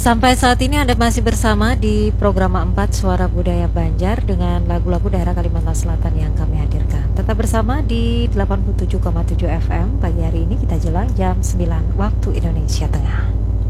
Sampai saat ini Anda masih bersama di program 4 Suara Budaya Banjar dengan lagu-lagu daerah Kalimantan Selatan yang kami hadirkan. Tetap bersama di 87,7 FM. Pagi hari ini kita jelang jam 9 waktu Indonesia Tengah.